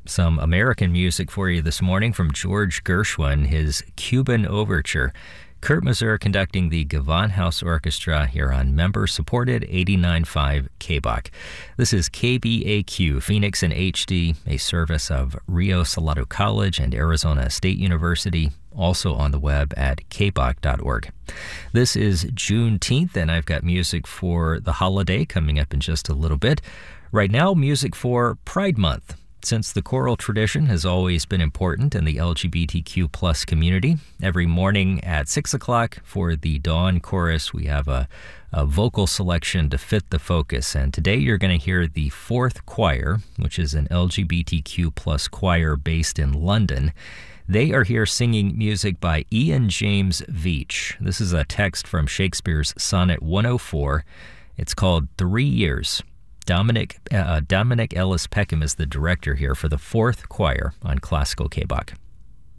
Some American music for you this morning from George Gershwin, his Cuban Overture. Kurt Masur conducting the Gewandhaus Orchestra here on member-supported 89.5 KBOK. This is KBAQ, Phoenix in HD, a service of Rio Salado College and Arizona State University, also on the web at kbok.org. This is Juneteenth, and I've got music for the holiday coming up in just a little bit. Right now, music for Pride Month. Since the choral tradition has always been important in the LGBTQ plus community, every morning at 6 o'clock for the Dawn Chorus, we have a vocal selection to fit the focus. And today you're going to hear the Fourth Choir, which is an LGBTQ plus choir based in London. They are here singing music by Ian James Veitch. This is a text from Shakespeare's Sonnet 104. It's called 3 Years. Dominic Ellis Peckham is the director here for the Fourth Choir on Classical KBOK.